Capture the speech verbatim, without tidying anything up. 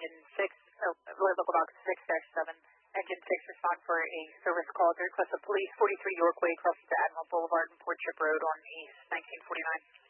engine six, oh, local box six dash seven. Engine six respond for a service call at the request of police, forty-three York Way, across the Admiral Boulevard and Port Ship Road on East nineteen forty-nine.